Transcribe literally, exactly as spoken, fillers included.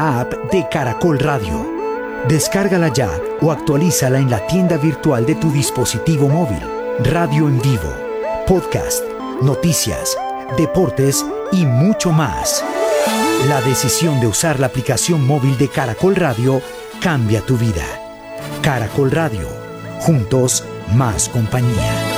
app de Caracol Radio. Descárgala ya o actualízala en la tienda virtual de tu dispositivo móvil. Radio en vivo, podcast, noticias, deportes y mucho más. La decisión de usar la aplicación móvil de Caracol Radio cambia tu vida. Caracol Radio. Juntos, más compañía.